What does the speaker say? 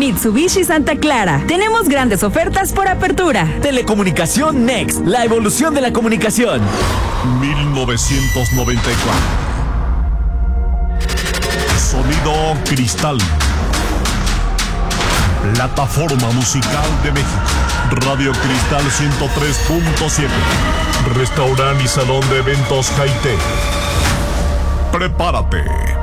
Mitsubishi Santa Clara. Tenemos grandes ofertas por apertura. Telecomunicación Next, la evolución de la comunicación. 1994. Sonido Cristal. Plataforma musical de México. Radio Cristal 103.7. Restaurante y salón de eventos Jaite. Prepárate